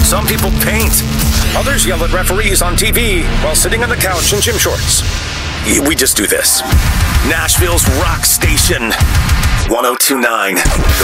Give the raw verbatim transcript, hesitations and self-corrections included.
Some people paint. Others yell at referees on T V while sitting on the couch in gym shorts. We just do this. Nashville's rock station, one oh two point nine.